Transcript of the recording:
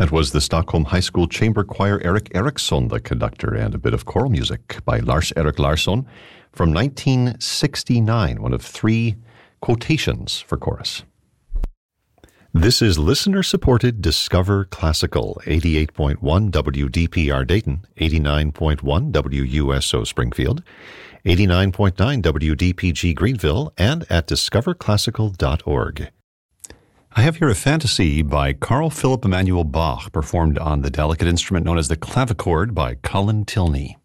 That was the Stockholm High School Chamber Choir, Eric Eriksson, the conductor, and a bit of choral music by Lars-Erik Larsson from 1969, one of three quotations for chorus. This is listener-supported Discover Classical, 88.1 WDPR Dayton, 89.1 WUSO Springfield, 89.9 WDPG Greenville, and at discoverclassical.org. I have here a fantasy by Carl Philipp Emanuel Bach, performed on the delicate instrument known as the clavichord by Colin Tilney.